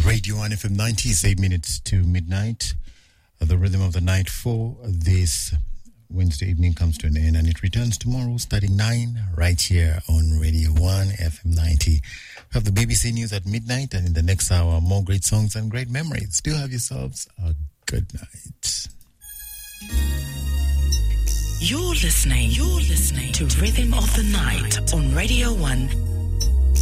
Radio 1 FM 90 is 8 minutes to midnight. The rhythm of the night for this Wednesday evening comes to an end, and it returns tomorrow starting 9 right here on Radio 1 FM 90. We have the BBC News at midnight, and in the next hour, more great songs and great memories. Do have yourselves a good night. You're listening to Rhythm of the Night on Radio 1